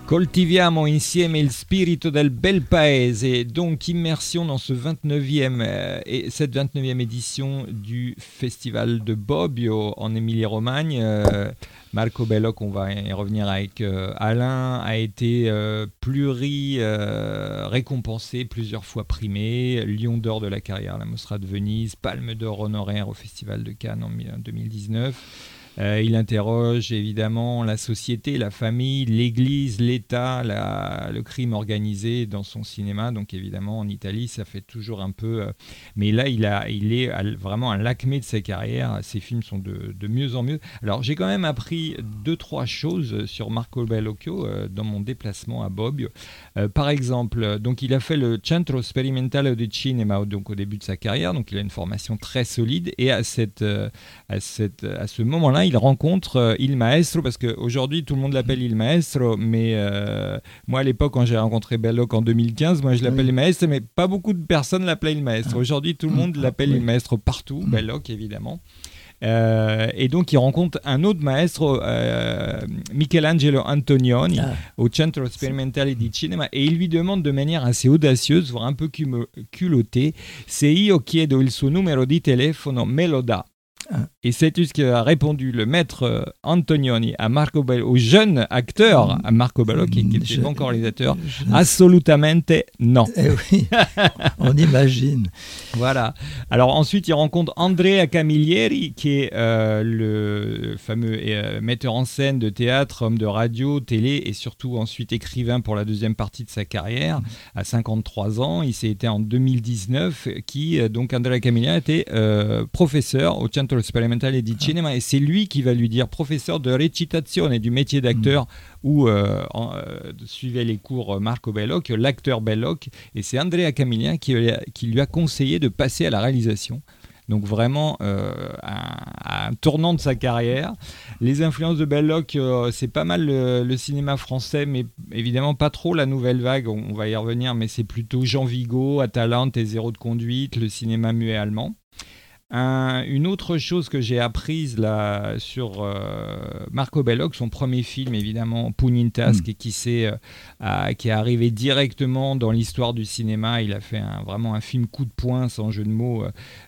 Coltiviamo insieme il spirito del bel paese, donc immersion dans cette 29e édition du Festival de Bobbio en Émilie-Romagne. Marco Belloc, on va y revenir avec Alain, a été récompensé, plusieurs fois primé, Lion d'or de la carrière à la Mostra de Venise, Palme d'or honoraire au Festival de Cannes en 2019. Il interroge évidemment la société, la famille, l'église, l'État, le crime organisé dans son cinéma. Donc évidemment en Italie ça fait toujours un peu... mais là il est vraiment à l'acmé de sa carrière. Ses films sont de mieux en mieux. Alors j'ai quand même appris 2-3 choses sur Marco Bellocchio dans mon déplacement à Bobbio. Par exemple, donc il a fait le Centro Sperimentale di Cinema donc au début de sa carrière. Donc il a une formation très solide et à ce moment-là il rencontre Il Maestro, parce qu'aujourd'hui tout le monde l'appelle Il Maestro, mais moi à l'époque quand j'ai rencontré Belloc en 2015, moi je l'appelle Il Maestro, mais pas beaucoup de personnes l'appelaient Il Maestro. Aujourd'hui tout le monde l'appelle Il Maestro partout, Belloc évidemment. Et donc il rencontre un autre maestro, Michelangelo Antonioni, au Centro Sperimentale di Cinema, et il lui demande de manière assez audacieuse, voire un peu culottée, se io chiedo il suo numero di telefono me lo dà. Et sais-tu ce qu'a répondu le maître Antonioni à Marco Belloc, au jeune acteur à Marco Belloc, qui n'était pas encore réalisateur? Assolutamente no. Eh oui, on imagine. Voilà. Alors ensuite, il rencontre Andrea Camilleri, qui est le fameux metteur en scène de théâtre, homme de radio, télé, et surtout ensuite écrivain pour la deuxième partie de sa carrière, à 53 ans. Il s'est été en 2019, donc Andrea Camilleri était professeur au Centro Sperimentale di Cinema, et c'est lui qui va lui dire, professeur de recitazione, du métier d'acteur, où suivait les cours Marco Belloc, l'acteur Belloc, et c'est Andrea Camilleri qui lui a conseillé de passer à la réalisation. Donc vraiment un tournant de sa carrière. Les influences de Belloc, c'est pas mal le cinéma français, mais évidemment pas trop la nouvelle vague, on va y revenir, mais c'est plutôt Jean Vigo, Atalante et Zéro de conduite, le cinéma muet allemand. Une autre chose que j'ai apprise là sur Marco Belloc, son premier film évidemment Pugnin-Tasca, qui est arrivé directement dans l'histoire du cinéma. Il a fait vraiment un film coup de poing, sans jeu de mots,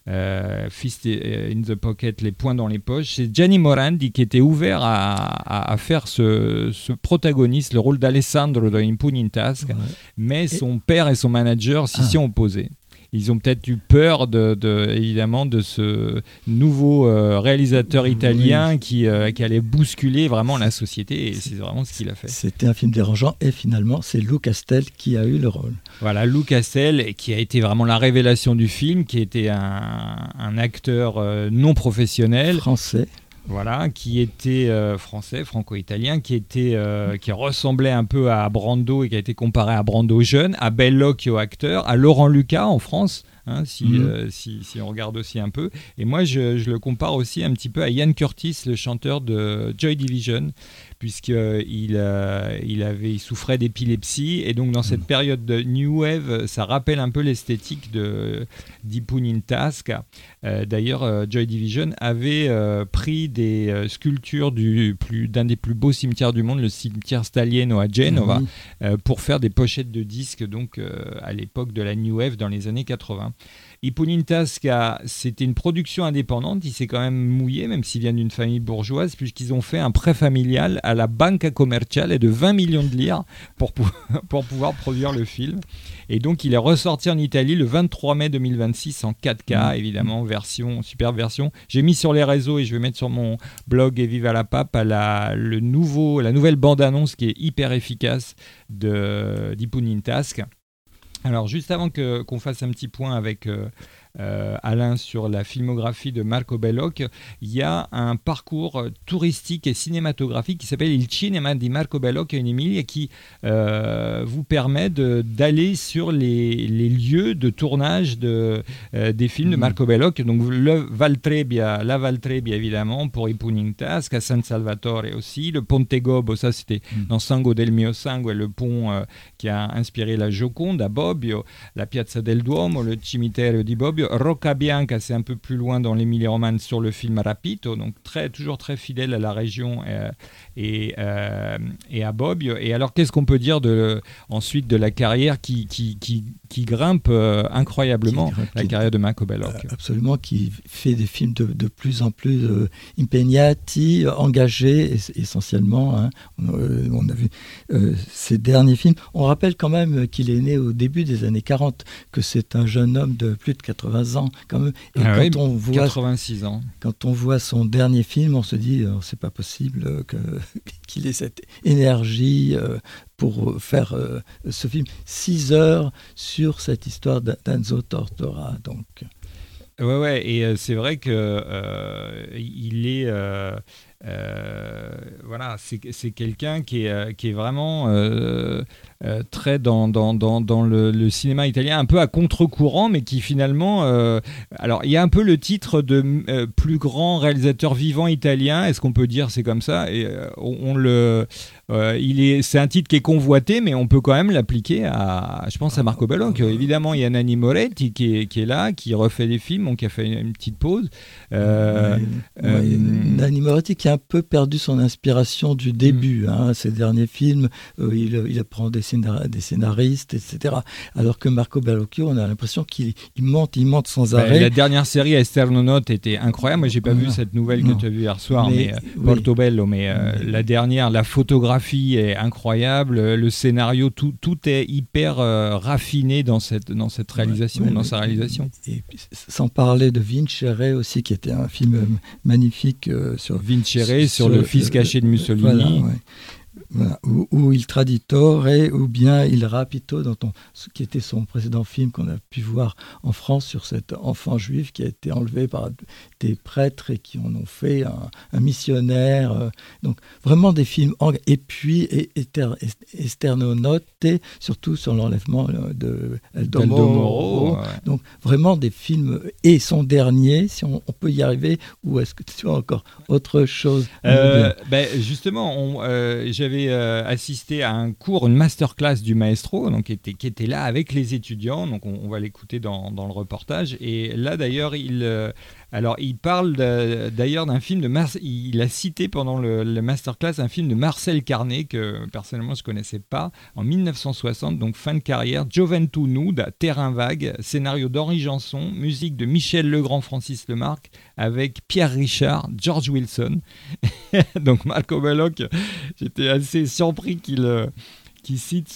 Fist in the Pocket, les poings dans les poches. C'est Gianni Morandi qui était ouvert à faire ce protagoniste, le rôle d'Alessandro dans Pugnin-Tasca, mais son père et son manager s'y sont opposés. Ils ont peut-être eu peur évidemment de ce nouveau réalisateur italien qui allait bousculer vraiment la société, et c'est vraiment ce qu'il a fait. C'était un film dérangeant, et finalement c'est Lou Castel qui a eu le rôle. Voilà, Lou Castel, qui a été vraiment la révélation du film, qui était un acteur non professionnel. Français. Voilà, qui était français, franco-italien, qui ressemblait un peu à Brando et qui a été comparé à Brando jeune, à Bellocchio acteur, à Laurent Lucas en France, si on regarde aussi un peu. Et moi, je le compare aussi un petit peu à Ian Curtis, le chanteur de Joy Division, puisqu'il souffrait d'épilepsie, et donc dans cette période de New Wave, ça rappelle un peu l'esthétique di Pugnin-Tasca. D'ailleurs, Joy Division avait pris des sculptures d'un des plus beaux cimetières du monde, le cimetière Staglieno à Genova, pour faire des pochettes de disques, donc à l'époque de la New Wave dans les années 80. Pugnin-Tasca, c'était une production indépendante. Il s'est quand même mouillé, même s'il vient d'une famille bourgeoise, puisqu'ils ont fait un prêt familial à la Banca Commerciale de 20 millions de lire pour pouvoir produire le film. Et donc il est ressorti en Italie le 23 mai 2026 en 4K, évidemment, superbe version. J'ai mis sur les réseaux, et je vais mettre sur mon blog Et Viva la Pape la nouvelle bande-annonce qui est hyper efficace di Pugnin-Tasca. Alors juste avant qu'on fasse un petit point avec Alain sur la filmographie de Marco Belloc, il y a un parcours touristique et cinématographique qui s'appelle Il Cinema di Marco Belloc in Emilia, qui vous permet d'aller sur les lieux de tournage des films de Marco Belloc. Donc la Valtrebbia évidemment pour Pugnin-Tasca, San Salvatore aussi, le Ponte Gobbo, ça c'était dans Sangue del mio sangue, le pont qui a inspiré la Joconde à Bobbio, la Piazza del Duomo, le Cimitero di Bobbio, Rocca Bianca, c'est un peu plus loin dans l'Émilie-Romagne, sur le film Rapito, donc toujours très fidèle à la région et à Bobbio. Et alors, qu'est-ce qu'on peut dire ensuite de la carrière qui grimpe incroyablement, la carrière de Marco Bellocchio. Absolument, qui fait des films de plus en plus impegnati, engagés essentiellement. Hein. On a vu ses derniers films. On rappelle quand même qu'il est né au début des années 40, que c'est un jeune homme de plus de 80 ans quand même. Et on voit 86 ans. Quand on voit son dernier film, on se dit c'est pas possible qu'il ait cette énergie pour faire ce film. 6 heures sur cette histoire d'Enzo Tortora. Donc. Ouais, et c'est vrai que il est voilà, c'est quelqu'un qui est vraiment très dans le cinéma italien, un peu à contre-courant, mais qui finalement alors il y a un peu le titre de plus grand réalisateur vivant italien, est-ce qu'on peut dire c'est comme ça, et c'est un titre qui est convoité, mais on peut quand même l'appliquer je pense à Marco Bellocchio. Évidemment, il y a Nanni Moretti qui est là, qui refait des films, qui a fait une petite pause. Nanni Moretti qui a un peu perdu son inspiration du début. Ses derniers films, il apprend des scénaristes, etc. Alors que Marco Bellocchio, on a l'impression qu'il monte sans arrêt. La dernière série, Esterno Note, était incroyable. Moi, j'ai pas vu cette nouvelle que tu as vue hier soir, mais Portobello. Mais la dernière, la photographie est incroyable, le scénario, tout est hyper raffiné dans cette réalisation, dans sa réalisation. Et puis, sans parler de Vincere aussi, qui était un film magnifique sur Vincere, sur le fils caché de Mussolini. Voilà, ou Il Traditore ou bien Il Rapito, ce qui était son précédent film qu'on a pu voir en France sur cet enfant juif qui a été enlevé par des prêtres et qui en ont fait un missionnaire. Donc vraiment des films. Et puis Esterno Note, surtout sur l'enlèvement de Aldo Moro. Donc vraiment des films. Et son dernier, si on peut y arriver, ou est-ce que tu as encore autre chose justement, j'avais assisté à un cours, une masterclass du maestro, donc qui était là avec les étudiants, donc on va l'écouter dans le reportage. Et là d'ailleurs il parle d'ailleurs d'un film il a cité pendant le masterclass un film de Marcel Carné que personnellement je connaissais pas, en 1960, donc fin de carrière, Gioventù Nuda, Terrain vague, scénario d'Henri Janson, musique de Michel Legrand, Francis Lemarque, avec Pierre Richard, George Wilson. Donc Marco Bellocchio, j'étais assez surpris qu'il cite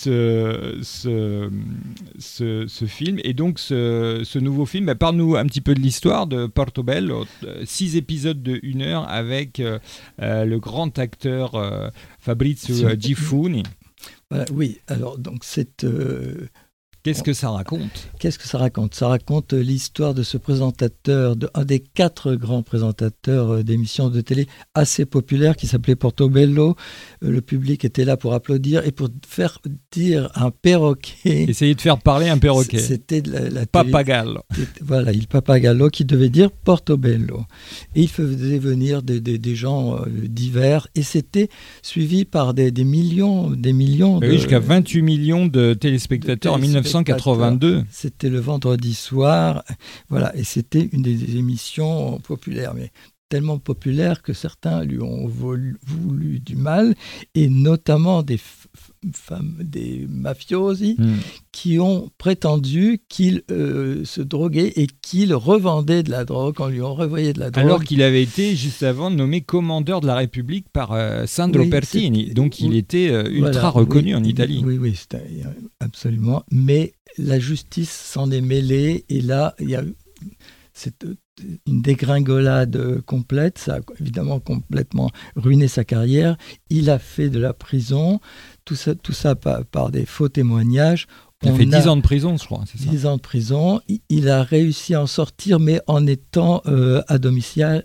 ce film. Et donc ce nouveau film, parle-nous un petit peu de l'histoire de Portobello, 6 épisodes de 1 heure avec le grand acteur Fabrizio Gifuni. Voilà, oui, alors donc c'est... Qu'est-ce que ça raconte ? Ça raconte l'histoire de ce présentateur, un des 4 grands présentateurs d'émissions de télé assez populaires qui s'appelait Portobello. Le public était là pour applaudir et pour faire dire un perroquet. Essayer de faire parler un perroquet. C'était la Papagallo. Voilà, il Papagallo qui devait dire Portobello. Et il faisait venir des gens divers et c'était suivi par des millions de... Jusqu'à 28 millions de téléspectateurs en 1982. C'était le vendredi soir, voilà, et c'était une des émissions populaires, mais tellement populaire que certains lui ont voulu du mal, et notamment des mafiosi qui ont prétendu qu'il se droguait et qu'il revendait de la drogue, on lui renvoyait de la drogue. Alors qu'il avait été juste avant nommé commandeur de la République par Sandro Pertini, donc il était ultra reconnu en Italie. Oui, c'était absolument, mais la justice s'en est mêlée, et là, il y a une dégringolade complète. Ça a évidemment complètement ruiné sa carrière. Il a fait de la prison, tout ça par des faux témoignages. Il a fait 10 ans de prison, je crois, c'est ça ? 10 ans de prison. Il a réussi à en sortir, mais en étant à domicile.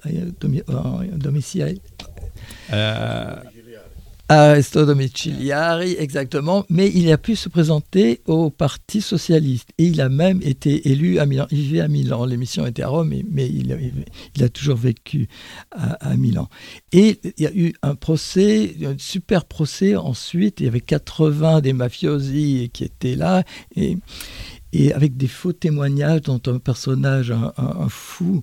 Arresto domiciliari, exactement, mais il a pu se présenter au Parti socialiste et il a même été élu à Milan. Il vivait à Milan, l'émission était à Rome, mais il a toujours vécu à Milan. Et il y a eu un super procès ensuite, il y avait 80 des mafiosi qui étaient là, et et avec des faux témoignages dont un personnage, un fou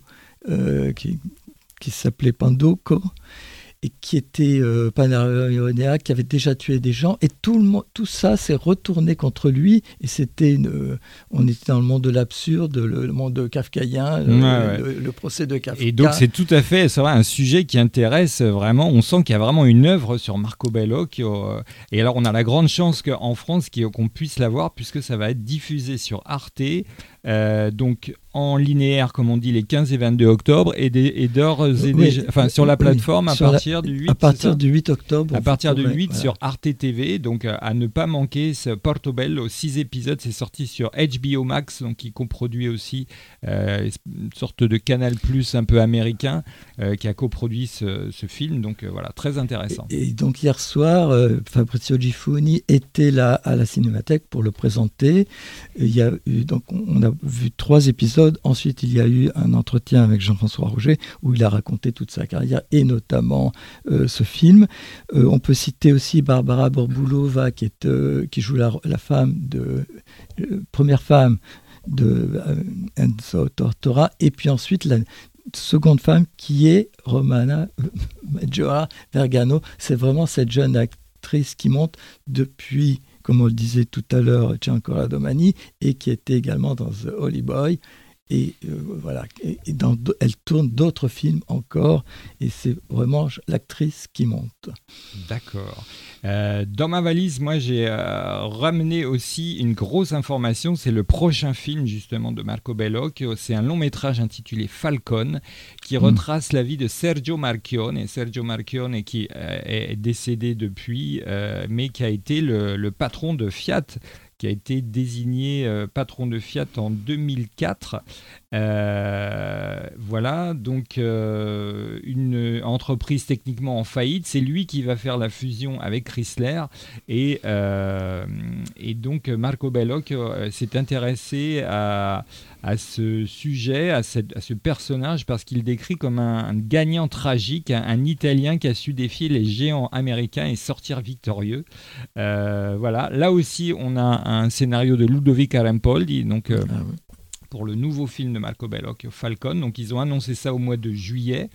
qui s'appelait Pandoko, et qui était paranoïaque, qui avait déjà tué des gens, et tout ça s'est retourné contre lui, et on était dans le monde de l'absurde, le monde kafkaïen, le procès de Kafka. Et donc c'est tout à fait, c'est vrai, un sujet qui intéresse vraiment, on sent qu'il y a vraiment une œuvre sur Marco Bello, et alors on a la grande chance qu'en France qu'on puisse la voir, puisque ça va être diffusé sur Arte, donc en linéaire, comme on dit, les 15 et 22 octobre, et d'ores et déjà, enfin sur la plateforme à partir du 8. À partir du 8 octobre. À partir du 8 sur Arte TV, donc à ne pas manquer ce Portobello, 6 épisodes, c'est sorti sur HBO Max, donc qui coproduit aussi une sorte de Canal Plus un peu américain, qui a coproduit ce film, donc voilà, très intéressant. Et donc hier soir, Fabrizio Gifuni était là à la Cinémathèque pour le présenter. Il y a eu, donc on a vu 3 épisodes. Ensuite, il y a eu un entretien avec Jean-François Roger où il a raconté toute sa carrière et notamment ce film. On peut citer aussi Barbara Borbulova qui joue la femme première femme de Enzo Tortora, et puis ensuite la seconde femme qui est Romana Maggiora Vergano. C'est vraiment cette jeune actrice qui monte depuis, comme on le disait tout à l'heure, Giancola Domani, et qui était également dans The Holy Boy. Et voilà, elle tourne d'autres films encore, et c'est vraiment l'actrice qui monte. D'accord. Dans ma valise, moi, j'ai ramené aussi une grosse information. C'est le prochain film, justement, de Marco Bello. C'est un long métrage intitulé Falcon, qui retrace la vie de Sergio Marchionne. Sergio Marchionne qui est décédé depuis, mais qui a été le patron de Fiat, qui a été désigné patron de Fiat en 2004. Voilà, donc une entreprise techniquement en faillite. C'est lui qui va faire la fusion avec Chrysler. Et donc Marco Bello s'est intéressé à ce sujet, à ce personnage, parce qu'il décrit comme un gagnant tragique, un Italien qui a su défier les géants américains et sortir victorieux. Voilà, là aussi on a un scénario de Ludovico Rampoldi, donc pour le nouveau film de Marco Bello, Falcon. Donc ils ont annoncé ça au mois de juillet.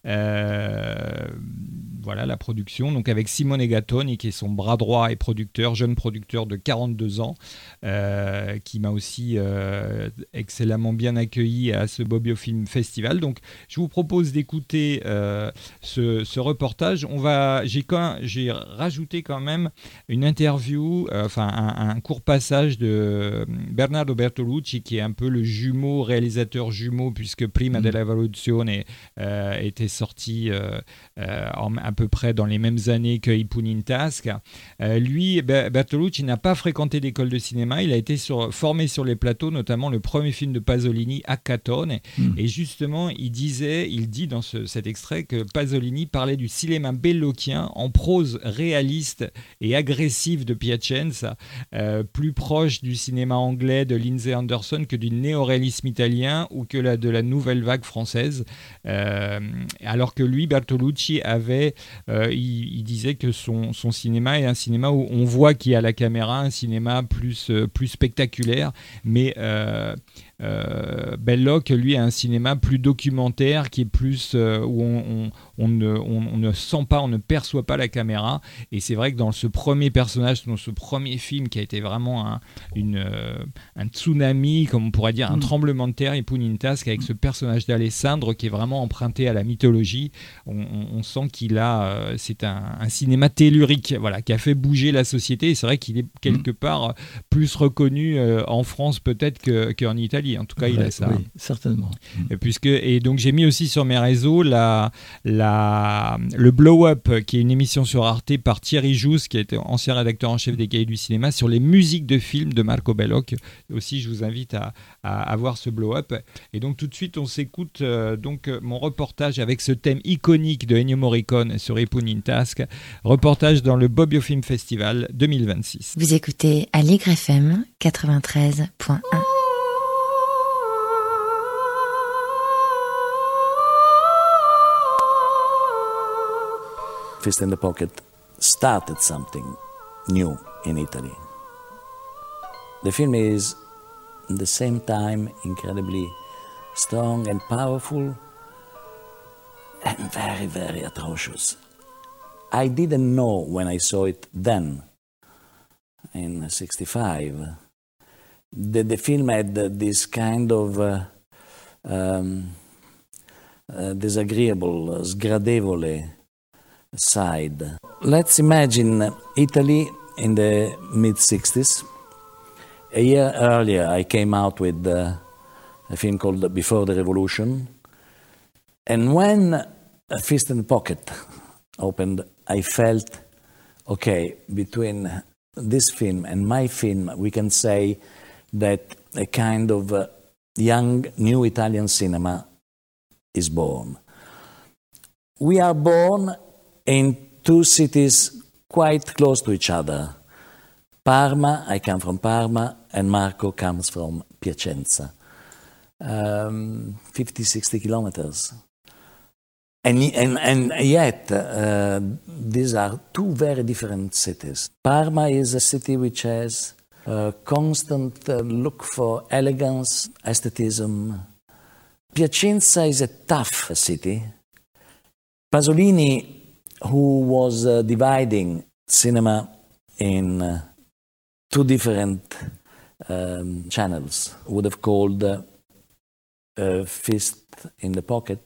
Voilà la production, donc avec Simone Gattoni qui est son bras droit et producteur, jeune producteur de 42 ans, qui m'a aussi excellemment bien accueilli à ce Bobbio Film Festival. Donc je vous propose d'écouter ce reportage. J'ai rajouté quand même une interview, un court passage de Bernardo Bertolucci, qui est un peu le réalisateur jumeau, puisque Prima della Evoluzione était sorti à peu près dans les mêmes années que I Pugni in Tasca. Lui, Bertolucci, n'a pas fréquenté d'école de cinéma. Il a été formé sur les plateaux, notamment le premier film de Pasolini, Accatone. Et justement, il dit dans cet extrait que Pasolini parlait du cinéma bellocchien en prose réaliste et agressive de Piacenza, plus proche du cinéma anglais de Lindsay Anderson que du néoréalisme italien ou que de la nouvelle vague française. Alors que lui, Bertolucci, il disait que son cinéma est un cinéma où on voit qu'il y a la caméra, un cinéma plus spectaculaire, mais Belloc, lui, a un cinéma plus documentaire, qui est plus où on ne sent pas, on ne perçoit pas la caméra. Et c'est vrai que dans ce premier personnage, dans ce premier film qui a été vraiment un tsunami, comme on pourrait dire, un tremblement de terre, I Pugni in Tasca, avec ce personnage d'Alessandro qui est vraiment emprunté à la mythologie, on sent qu'il c'est un cinéma tellurique, voilà, qui a fait bouger la société. Et c'est vrai qu'il est quelque part plus reconnu en France peut-être qu'en Italie. En tout cas, il a ça. Oui, certainement. Et donc j'ai mis aussi sur mes réseaux le Blow Up, qui est une émission sur Arte par Thierry Jousse, qui était ancien rédacteur en chef des Cahiers du cinéma, sur les musiques de films de Marco Bello. Aussi, je vous invite à voir ce Blow Up. Et donc tout de suite, on s'écoute mon reportage avec ce thème iconique de Ennio Morricone sur I Pugni in Tasca, reportage dans le Bobbio Film Festival 2026. Vous écoutez Aligre FM 93.1. Fist in the Pocket started something new in Italy. The film is at the same time incredibly strong and powerful and very, very atrocious. I didn't know when I saw it then, in 65, that the film had this kind of disagreeable, sgradevole side. Let's imagine Italy in the mid-60s. A year earlier, I came out with a film called Before the Revolution. And when A Fist in the Pocket opened, I felt, okay, between this film and my film, we can say that a kind of young, new Italian cinema is born. We are born in two cities quite close to each other. Parma, I come from Parma, and Marco comes from Piacenza. 50, 60 kilometers. And yet, these are two very different cities. Parma is a city which has a constant look for elegance, aesthetism. Piacenza is a tough city. Pasolini, who was dividing cinema in two different channels, would have called Fist in the Pocket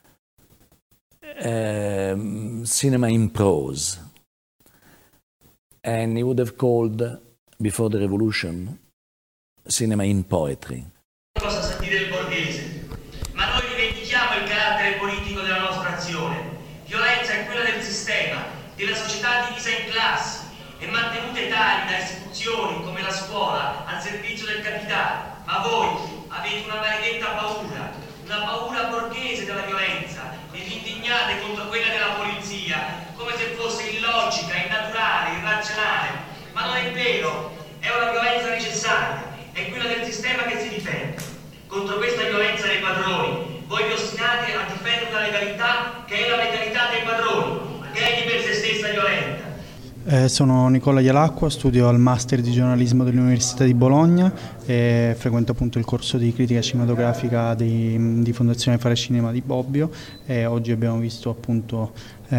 cinema in prose. And he would have called Before the Revolution cinema in poetry. Cosa sa dire il borghese, ma noi rivendichiamo il carattere politico della nostra azione. Violenza è quella del sistema, della società divisa in classi e mantenute tali da istituzioni come la scuola al servizio del capitale. Ma voi avete una maledetta paura, una paura borghese della violenza e vi indignate contro quella della polizia come se fosse illogica, innaturale, irrazionale. Ma non è vero, è una violenza necessaria, è quella del sistema che si difende. Contro questa violenza dei padroni, voi vi ostinate a difendere una legalità che è la legalità dei padroni, che è di per se stessa violenta. Sono Nicola Ialacqua, studio al Master di giornalismo dell'Università di Bologna e frequento appunto il corso di critica cinematografica di Fondazione Fare Cinema di Bobbio, e oggi abbiamo visto appunto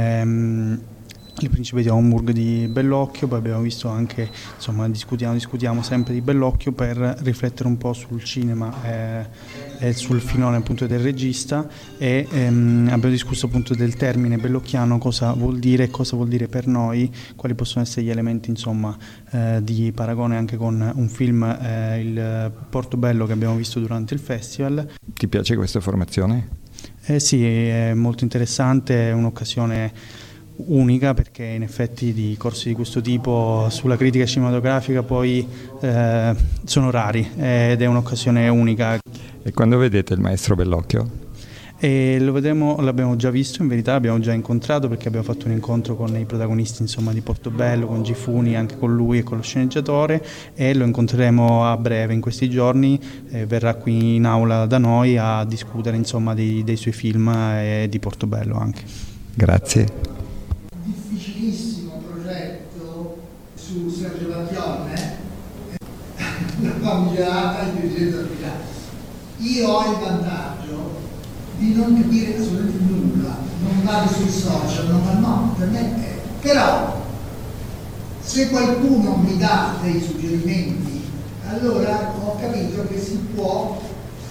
Il Principe di Homburg di Bellocchio, poi abbiamo visto anche, insomma, discutiamo sempre di Bellocchio per riflettere un po' sul cinema e sul filone appunto del regista, e abbiamo discusso appunto del termine bellocchiano, cosa vuol dire e cosa vuol dire per noi, quali possono essere gli elementi, insomma, di paragone anche con un film, il Portobello, che abbiamo visto durante il festival. Ti piace questa formazione? Sì, è molto interessante, è un'occasione unica, perché in effetti di corsi di questo tipo sulla critica cinematografica poi sono rari, ed è un'occasione unica. E quando vedete il maestro Bellocchio? E lo vedremo, l'abbiamo già visto, in verità l'abbiamo già incontrato, perché abbiamo fatto un incontro con i protagonisti, insomma, di Portobello, con Gifuni, anche con lui e con lo sceneggiatore, e lo incontreremo a breve in questi giorni, verrà qui in aula da noi a discutere, insomma, dei suoi film e di Portobello anche. Grazie. Difficilissimo progetto su Sergio Battione, la famigerata intelligenza artificiale. Io ho il vantaggio di non capire assolutamente nulla, non vado sui social, non fa no, per me però se qualcuno mi dà dei suggerimenti, allora ho capito che si può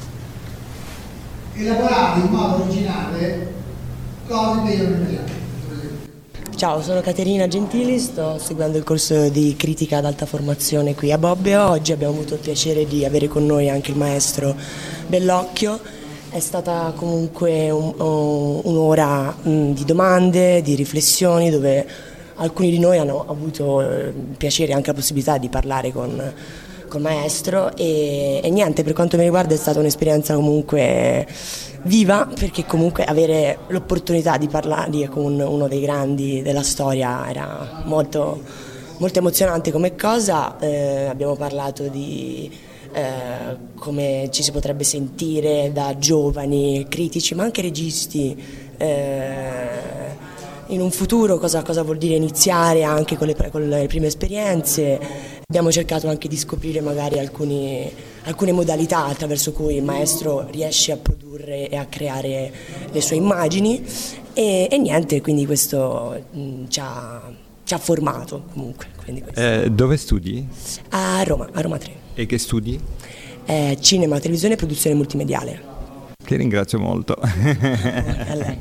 elaborare in modo originale cose che io non vedevo. Ciao, sono Caterina Gentili, sto seguendo il corso di critica ad alta formazione qui a Bobbio. Oggi abbiamo avuto il piacere di avere con noi anche il maestro Bellocchio. È stata comunque un'ora di domande, di riflessioni, dove alcuni di noi hanno avuto il piacere e anche la possibilità di parlare con maestro, e niente, per quanto mi riguarda è stata un'esperienza comunque viva, perché comunque avere l'opportunità di parlare con uno dei grandi della storia era molto, molto emozionante come cosa. Abbiamo parlato di come ci si potrebbe sentire da giovani critici, ma anche registi in un futuro cosa vuol dire iniziare anche con le prime esperienze. Abbiamo cercato anche di scoprire magari alcune modalità attraverso cui il maestro riesce a produrre e a creare le sue immagini e niente, quindi questo ci ha formato comunque. Dove studi? A Roma 3. E che studi? Cinema, televisione e produzione multimediale. Ti ringrazio molto. A lei.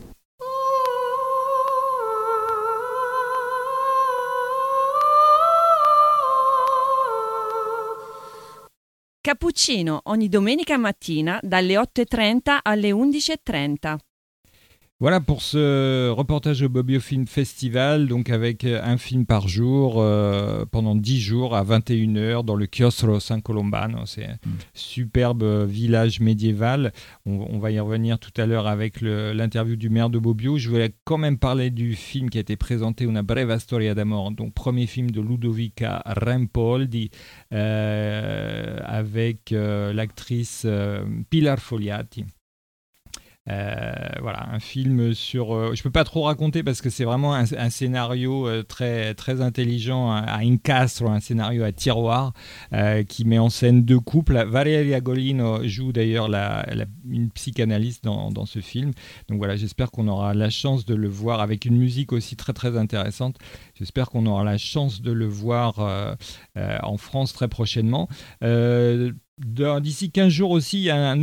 Cappuccino ogni domenica mattina dalle 8:30 alle 11:30. Voilà pour ce reportage au Bobbio Film Festival, donc avec un film par jour pendant 10 jours à 21h dans le Chiostro San Colombano. C'est un superbe village médiéval. On va y revenir tout à l'heure avec l'interview du maire de Bobbio. Je voulais quand même parler du film qui a été présenté, Una breve storia d'amore, donc premier film de Ludovica Rampoldi avec l'actrice Pilar Fogliati. Voilà, un film sur... je peux pas trop raconter parce que c'est vraiment un scénario très, très intelligent, à incastro, un scénario à tiroir qui met en scène deux couples. Valeria Golino joue d'ailleurs une psychanalyste dans ce film. Donc voilà, j'espère qu'on aura la chance de le voir avec une musique aussi très, très intéressante. J'espère qu'on aura la chance de le voir en France très prochainement. D'ici 15 jours aussi, il y a un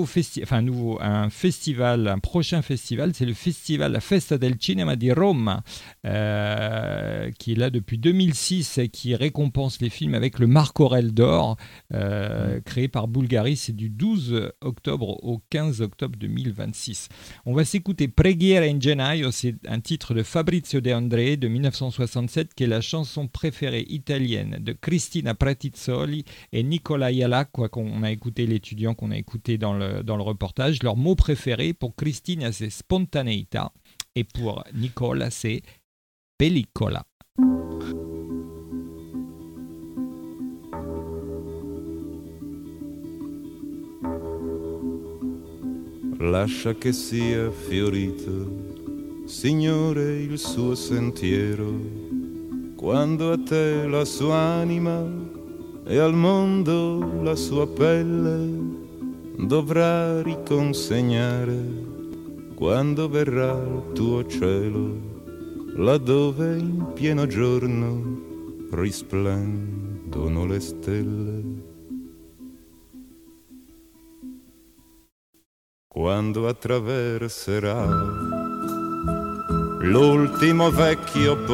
prochain festival, c'est le festival La Festa del Cinema di Roma, qui est là depuis 2006 et qui récompense les films avec le Marc Aurèle d'or, créé par Bulgari. C'est du 12 octobre au 15 octobre 2026. On va s'écouter Preghiera in Gennaio, c'est un titre de Fabrizio De André de 1967, qui est la chanson préférée italienne de Cristina Pretizzoli et Nicola Ialacqua, qu'on a écouté, l'étudiant qu'on a écouté dans le reportage. Leur mot préféré pour Cristina, c'est spontaneità, et pour Nicola, c'est pellicola. Lascia che sia fiorito, Signore, il suo sentiero, quando a te la sua anima e al mondo la sua pelle dovrà riconsegnare, quando verrà il tuo cielo, laddove in pieno giorno risplendono le stelle. Quando attraverserà l'ultimo vecchio